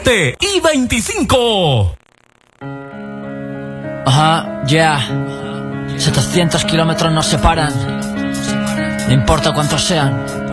17 y 25. Ajá, ya. 700 kilómetros nos separan. No importa cuántos sean.